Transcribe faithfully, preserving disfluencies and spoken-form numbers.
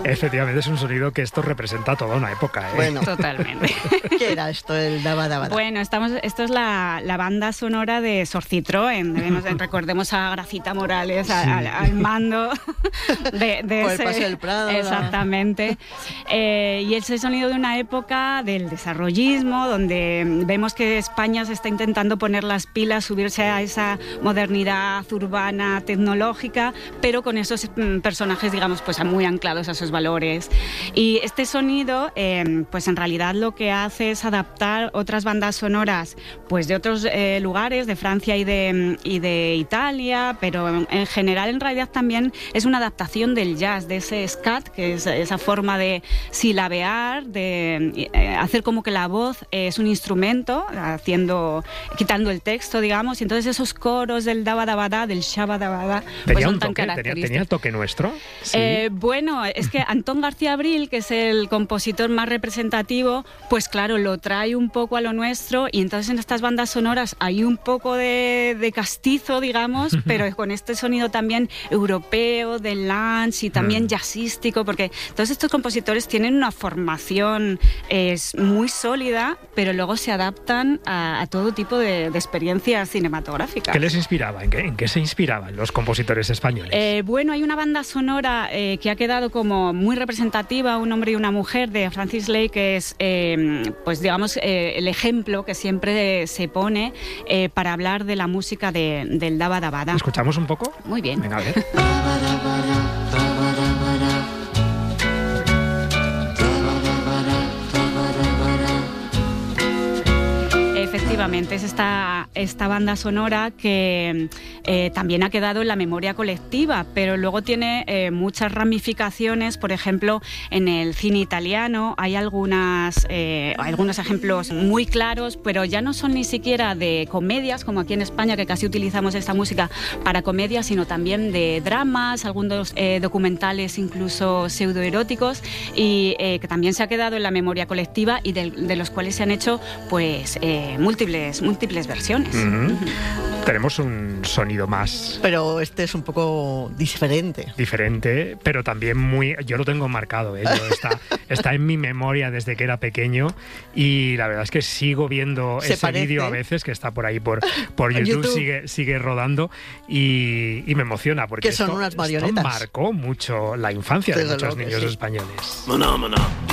Efectivamente, es un sonido que esto representa toda una época, ¿eh? Bueno, Totalmente. ¿qué era esto, el Daba Daba Da? Bueno, estamos, esto es la, la banda sonora de Sor Citroën. Debemos, recordemos a Gracita Morales, a, Sí. al, al mando de, de Por el ese... Paseo del Prado, la- Exactamente. Eh, y ese sonido de una época del desarrollismo, donde vemos que España se está intentando poner las pilas, subirse a esa modernidad urbana, tecnológica, pero con esos mm, personajes, digamos, pues muy anclados a esos valores. Y este sonido, eh, pues en realidad lo que hace es adaptar otras bandas sonoras, pues de otros eh, lugares, de Francia y de, y de Italia, pero en, en general, en realidad también es una adaptación del jazz, de ese scat, que es esa forma de silabear, de eh, hacer como que la voz es un instrumento, haciendo, quitando el texto, digamos, y entonces esos coros del daba daba da, del shaba daba da, pues Tenía son un tan toque, tenía, característicos. tenía el toque nuestro. Sí. Eh, bueno, es que Antón García Abril, que es el compositor más representativo, pues claro, lo trae un poco a lo nuestro, y entonces en estas bandas sonoras hay un poco de, de castizo, digamos, pero con este sonido también europeo, de lounge y también Mm. jazzístico, porque todos estos compositores tienen una formación es muy sólida, pero luego se adaptan a, a todo tipo de, de experiencias cinematográficas. ¿Qué les inspiraba? ¿En qué, en qué se inspiraban los compositores españoles? Eh, bueno, hay una banda sonora eh, que ha quedado como muy representativa, un hombre y una mujer, de Francis Lake, que es, eh, pues digamos, eh, el ejemplo que siempre se pone eh, para hablar de la música de, del Daba Daba Da. ¿Escuchamos un poco? Muy bien. Venga, a ver. Efectivamente, es esta, esta banda sonora que eh, también ha quedado en la memoria colectiva, pero luego tiene eh, muchas ramificaciones. Por ejemplo, en el cine italiano hay algunas, eh, algunos ejemplos muy claros, pero ya no son ni siquiera de comedias, como aquí en España, que casi utilizamos esta música para comedias, sino también de dramas, algunos eh, documentales incluso pseudoeróticos, y eh, que también se ha quedado en la memoria colectiva y de, de los cuales se han hecho pues eh, múltiples, múltiples versiones. Ujú. Tenemos un sonido más Pero este es un poco diferente. diferente, pero también muy... Yo lo tengo marcado, ¿eh? Yo está, está en mi memoria desde que era pequeño, y la verdad es que sigo viendo Se ese parece. vídeo a veces, que está por ahí por, por YouTube, YouTube. Sigue, sigue rodando, y, y me emociona, porque Que son esto, unas esto marionetas. marcó mucho la infancia de Desde muchos luego que niños sí. españoles. Maná, maná.